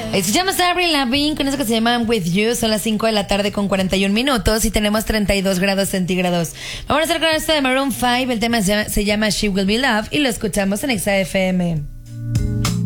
Se llama Avril Lavigne con eso que se llama I'm With You. Son las 5 de la tarde con 41 minutos y tenemos 32 grados centígrados. Vamos a hacer con esto de Maroon 5. El tema se llama She Will Be Loved y lo escuchamos en Exa FM.